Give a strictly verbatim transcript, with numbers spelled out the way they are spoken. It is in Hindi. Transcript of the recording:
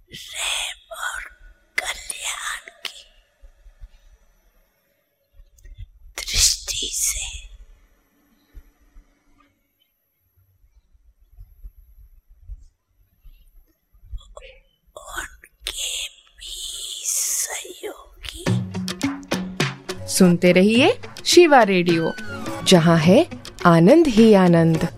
प्रेम और कल्याण की दृष्टि से उनके भी सहयोगी। सुनते रहिए शिवा रेडियो, जहां है आनंद ही आनंद।